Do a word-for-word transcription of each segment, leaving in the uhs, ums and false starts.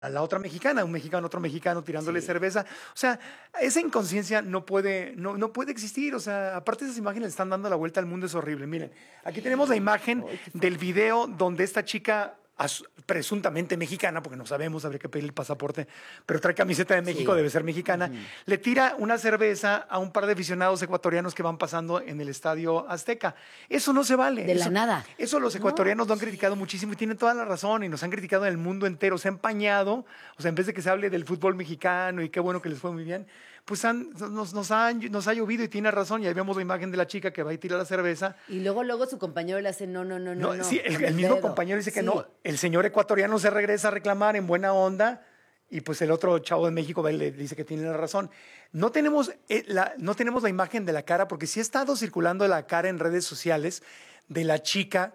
a la otra mexicana, un mexicano, otro mexicano tirándole sí. cerveza. O sea, esa inconsciencia no puede, no, no puede existir. O sea, aparte esas imágenes le están dando la vuelta al mundo, es horrible. Miren, aquí tenemos la imagen Ay, del video donde esta chica, presuntamente mexicana, porque no sabemos, habría que pedir el pasaporte, pero trae camiseta de México, sí. debe ser mexicana, uh-huh. le tira una cerveza a un par de aficionados ecuatorianos que van pasando en el Estadio Azteca. Eso no se vale. De eso, la nada. Eso los ecuatorianos no, lo han criticado muchísimo y tienen toda la razón y nos han criticado en el mundo entero. Se ha empañado, o sea, en vez de que se hable del fútbol mexicano y qué bueno que les fue muy bien, pues han, nos, nos, ha, nos ha llovido y tiene razón. Y ahí vemos la imagen de la chica que va y tira la cerveza. Y luego, luego su compañero le hace no, no, no, no. no sí, el, el mismo compañero dice que sí. no. El señor ecuatoriano se regresa a reclamar en buena onda y pues el otro chavo de México va y le dice que tiene la razón. No tenemos, eh, la, no tenemos la imagen de la cara porque sí ha estado circulando la cara en redes sociales de la chica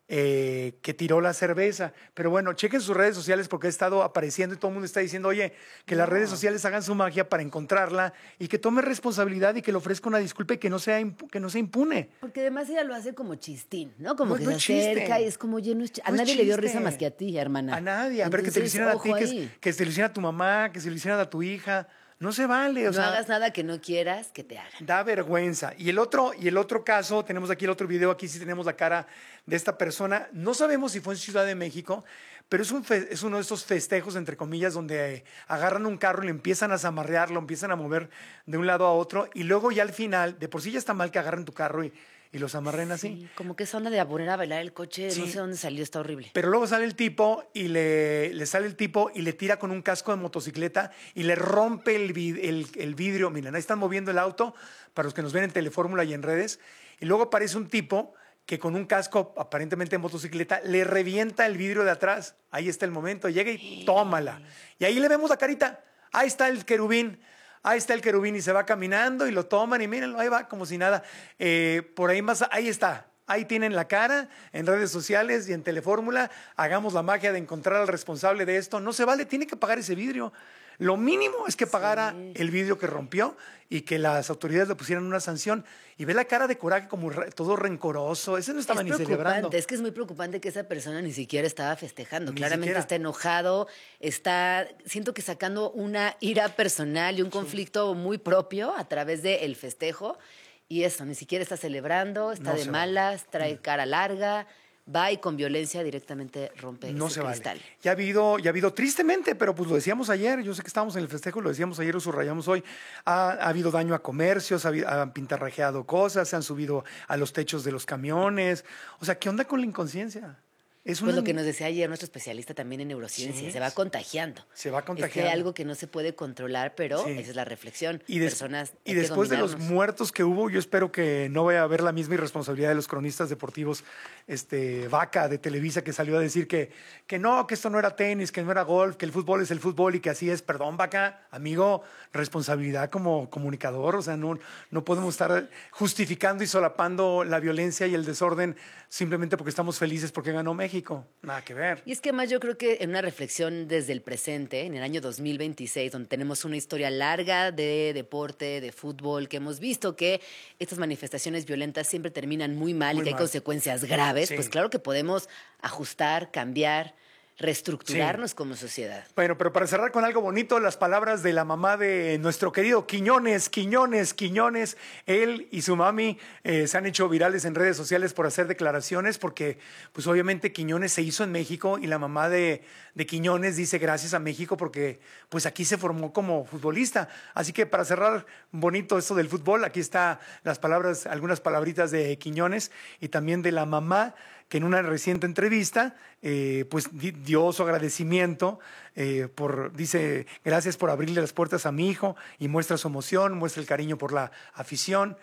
Eh, que tiró la cerveza. Pero bueno, chequen sus redes sociales porque ha estado apareciendo y todo el mundo está diciendo, oye, que no. las redes sociales hagan su magia para encontrarla y que tome responsabilidad y que le ofrezca una disculpa y que no sea, que no sea impune. Porque además ella lo hace como chistín, ¿no? Como no, que no se chiste. acerca y es como, oye, no es ch- a no nadie es le dio risa más que a ti, hermana. A nadie. A ver, que te lo hicieran a ti, que, que se lo hicieran a tu mamá, que se lo hicieran a tu hija. No se vale. O no sea, hagas nada que no quieras que te hagan. Da vergüenza. Y el otro, y el otro caso, tenemos aquí el otro video, aquí sí tenemos la cara de esta persona. No sabemos si fue en Ciudad de México, pero es, un fe, es uno de estos festejos, entre comillas, donde eh, agarran un carro y le empiezan a zamarrear, lo empiezan a mover de un lado a otro, y luego ya al final, de por sí ya está mal que agarren tu carro y, y los amarren sí, así. Como que esa onda de a poner a bailar el coche, sí. no sé dónde salió, está horrible. Pero luego sale el tipo y le, le sale el tipo y le tira con un casco de motocicleta y le rompe el, vid, el, el vidrio. Miren, ahí están moviendo el auto para los que nos ven en Telefórmula y en redes. Y luego aparece un tipo que con un casco aparentemente de motocicleta le revienta el vidrio de atrás. Ahí está el momento, llega y tómala. Y ahí le vemos la carita. Ahí está el querubín. Ahí está el querubín y se va caminando y lo toman y mírenlo, ahí va como si nada. Eh, por ahí más, ahí está. Ahí tienen la cara en redes sociales y en Telefórmula. Hagamos la magia de encontrar al responsable de esto. No se vale, tiene que pagar ese vidrio. Lo mínimo es que pagara sí. el vidrio que rompió y que las autoridades le pusieran una sanción. Y ve la cara de coraje como re, todo rencoroso. Ese no estaba es ni celebrando. Es que es muy preocupante que esa persona ni siquiera estaba festejando. Ni Claramente siquiera. está enojado, está, siento que sacando una ira personal y un conflicto sí. muy propio a través del festejo. Y eso, ni siquiera está celebrando, está no de malas, trae cara larga, va y con violencia directamente rompe no ese se cristal. Vale. Ya ha habido, ya ha habido tristemente, pero pues lo decíamos ayer, yo sé que estábamos en el festejo, lo decíamos ayer, lo subrayamos hoy, ha, ha habido daño a comercios, ha, han pintarrajeado cosas, se han subido a los techos de los camiones. O sea, ¿qué onda con la inconsciencia? Es pues una... lo que nos decía ayer nuestro especialista también en neurociencia, sí, se va contagiando. Se va contagiando. Es que hay algo que no se puede controlar, pero sí. esa es la reflexión. Y, des Personas y después de los muertos que hubo, yo espero que no vaya a haber la misma irresponsabilidad de los cronistas deportivos, este Vaca de Televisa, que salió a decir que, que no, que esto no era tenis, que no era golf, que el fútbol es el fútbol y que así es. Perdón, Vaca, amigo, responsabilidad como comunicador. O sea, no, no podemos estar justificando y solapando la violencia y el desorden simplemente porque estamos felices porque ganó México. México, nada que ver. Y es que además yo creo que en una reflexión desde el presente, en el año dos mil veintiséis, donde tenemos una historia larga de deporte, de fútbol, que hemos visto que estas manifestaciones violentas siempre terminan muy mal muy y que mal. hay consecuencias graves, sí. pues claro que podemos ajustar, cambiar, reestructurarnos sí. como sociedad. Bueno, pero para cerrar con algo bonito, las palabras de la mamá de nuestro querido Quiñones, Quiñones, Quiñones, él y su mami eh, se han hecho virales en redes sociales por hacer declaraciones, porque pues obviamente Quiñones se hizo en México y la mamá de, de Quiñones dice gracias a México porque pues aquí se formó como futbolista. Así que para cerrar bonito esto del fútbol, aquí está las palabras, algunas palabritas de Quiñones y también de la mamá, que en una reciente entrevista eh, pues dio su agradecimiento eh, por, dice, gracias por abrirle las puertas a mi hijo y muestra su emoción, muestra el cariño por la afición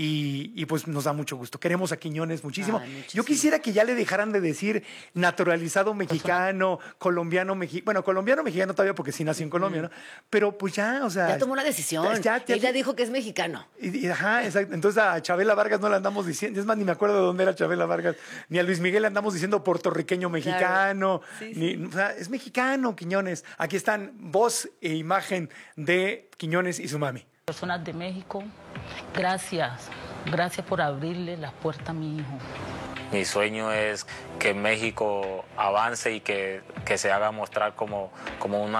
y, y pues nos da mucho gusto. Queremos a Quiñones muchísimo. Ah, Yo quisiera que ya le dejaran de decir naturalizado mexicano, colombiano mexicano, bueno, colombiano mexicano todavía porque sí nació en Colombia, ¿no? Pero pues ya, o sea... Ya tomó una decisión, ya, ya, ella dijo que es mexicano. Y, y, ajá, exacto. Entonces a Chabela Vargas no le andamos diciendo, es más, ni me acuerdo de dónde era Chabela Vargas, ni a Luis Miguel le andamos diciendo puertorriqueño mexicano, claro. sí, sí. Ni, o sea, es mexicano, Quiñones. Aquí están voz e imagen de Quiñones y su mami. Personas de México, gracias, gracias por abrirle las puertas a mi hijo. Mi sueño es que México avance y que, que se haga mostrar como, como una